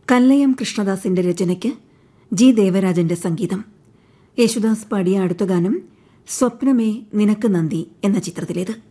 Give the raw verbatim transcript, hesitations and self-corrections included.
Kallayam കൃഷ്ണദാസിന്റെ രചനയ്ക്ക് G ദേവരാജന്റെ സംഗീതം. യേശുദാസ് പാടിയ അടുത്ത ഗാനം സ്വപ്നമേ നിനക്ക് നന്ദി എന്ന ചിത്രത്തിലേത്.